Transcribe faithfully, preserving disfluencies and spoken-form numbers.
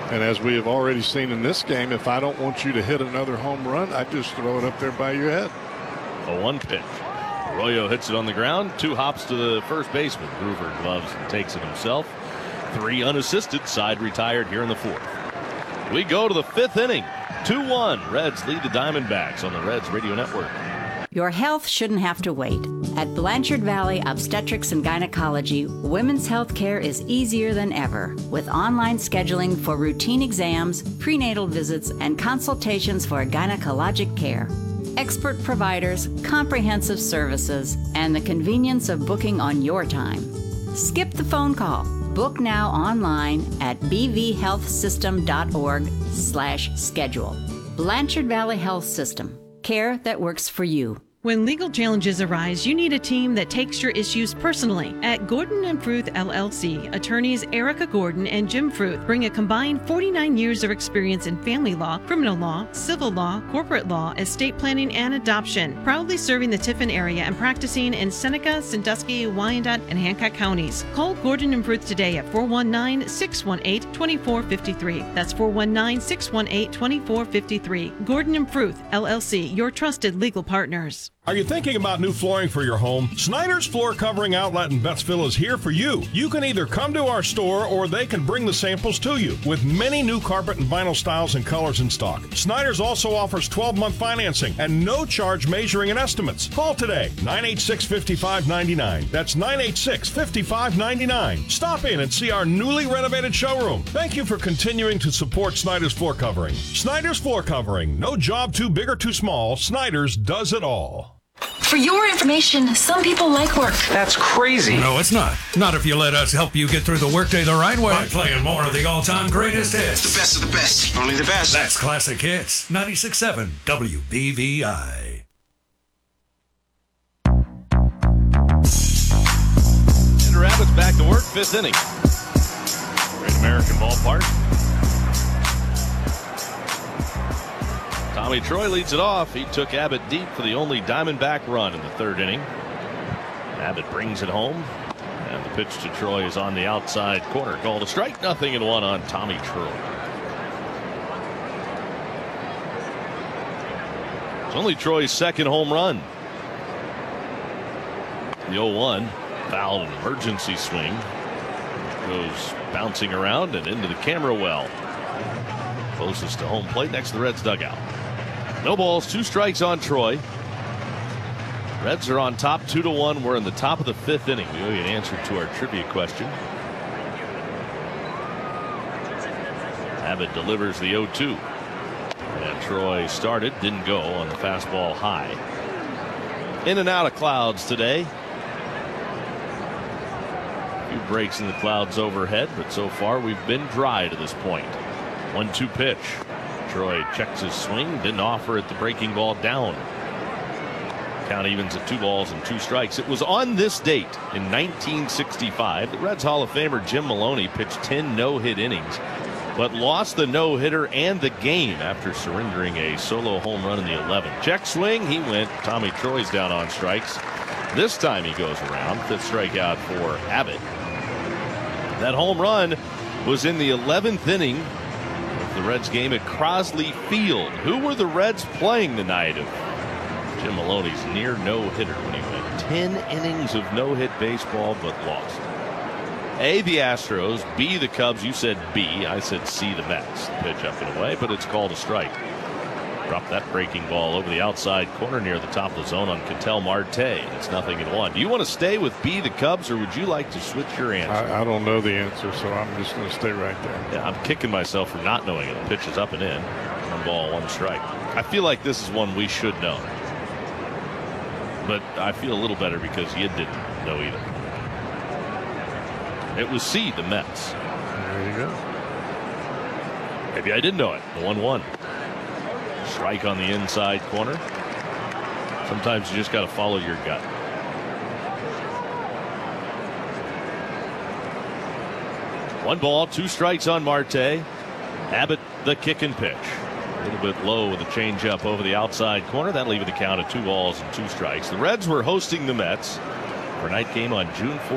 And as we have already seen in this game, if I don't want you to hit another home run, I just throw it up there by your head. A one pitch. Arroyo hits it on the ground. Two hops to the first baseman. Groover gloves and takes it himself. Three unassisted. Side retired here in the fourth. We go to the fifth inning. two one. Reds lead the Diamondbacks on the Reds Radio Network. Your health shouldn't have to wait. At Blanchard Valley Obstetrics and Gynecology, women's health care is easier than ever, with online scheduling for routine exams, prenatal visits, and consultations for gynecologic care. Expert providers, comprehensive services, and the convenience of booking on your time. Skip the phone call. Book now online at b v health system dot org slash schedule. Blanchard Valley Health System. Care that works for you. When legal challenges arise, you need a team that takes your issues personally. At Gordon and Fruth L L C, attorneys Erica Gordon and Jim Fruth bring a combined forty-nine years of experience in family law, criminal law, civil law, corporate law, estate planning, and adoption, proudly serving the Tiffin area and practicing in Seneca, Sandusky, Wyandotte, and Hancock counties. Call Gordon and Fruth today at four one nine, six one eight, two four five three. That's four one nine, six one eight, two four five three. Gordon and Fruth L L C, your trusted legal partners. Are you thinking about new flooring for your home? Snyder's Floor Covering Outlet in Bettsville is here for you. You can either come to our store or they can bring the samples to you with many new carpet and vinyl styles and colors in stock. Snyder's also offers twelve-month financing and no charge measuring and estimates. Call today, nine eight six, five five nine nine. That's nine eight six, five five nine nine. Stop in and see our newly renovated showroom. Thank you for continuing to support Snyder's Floor Covering. Snyder's Floor Covering. No job too big or too small. Snyder's does it all. For your information, some people like work. That's crazy. No, it's not. Not if you let us help you get through the workday the right way. By playing more of the all-time greatest hits. The best of the best. Only the best. That's Classic Hits. ninety-six point seven W B V I. And the Rabbits back to work. Fifth inning. Great American Ballpark. Tommy Troy leads it off. He took Abbott deep for the only Diamondback run in the third inning. Abbott brings it home. And the pitch to Troy is on the outside corner. Called a strike. Nothing and one on Tommy Troy. It's only Troy's second home run. The oh one. Foul, an emergency swing. Goes bouncing around and into the camera well. Closest to home plate next to the Reds dugout. No balls, two strikes on Troy. Reds are on top two to one. We're in the top of the fifth inning. We owe you an answer to our trivia question. Abbott delivers the oh two. And Troy started, didn't go on the fastball high. In and out of clouds today. A few breaks in the clouds overhead, but so far we've been dry to this point. one two pitch. Troy checks his swing, didn't offer it the breaking ball down. Count evens at two balls and two strikes. It was on this date in nineteen sixty-five that Reds Hall of Famer Jim Maloney pitched ten no-hit innings, but lost the no-hitter and the game after surrendering a solo home run in the eleventh. Check swing, he went. Tommy Troy's down on strikes. This time he goes around. Fifth strikeout for Abbott. That home run was in the eleventh inning of the Reds game at Crosley Field. Who were the Reds playing the night of Jim Maloney's near no-hitter when he went ten innings of no-hit baseball but lost? A, the Astros. B, the Cubs. You said B. I said C, the Mets. The pitch up and away, but it's called a strike. Dropped that breaking ball over the outside corner near the top of the zone on Ketel Marte. It's nothing in one. Do you want to stay with B, the Cubs, or would you like to switch your answer? I, I don't know the answer, so I'm just going to stay right there. Yeah, I'm kicking myself for not knowing it. The pitch is up and in. One ball, one strike. I feel like this is one we should know. But I feel a little better because you didn't know either. It was C, the Mets. There you go. Maybe I did know it. The one one. Strike on the inside corner. Sometimes you just got to follow your gut. One ball, two strikes on Marte. Abbott, the kick and pitch. A little bit low with a changeup over the outside corner. That'll leave it a count of two balls and two strikes. The Reds were hosting the Mets for a night game on June fourth.